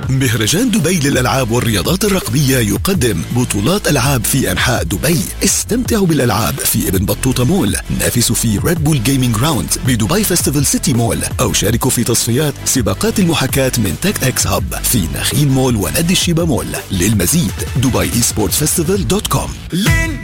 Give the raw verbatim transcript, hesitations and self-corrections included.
مهرجان دبي للألعاب والرياضات الرقمية يقدم بطولات ألعاب في أنحاء دبي. استمتعوا بالألعاب في ابن بطوطة مول، نافسوا في ريد بول جيمنج جراوند بدبي فيستيفال سيتي مول، أو شاركوا في تصفيات سباقات المحاكاة من تك اكس هاب في نخيل مول ونادي الشيبة مول. للمزيد دبي اي سبورت فيستيفال دوت كوم.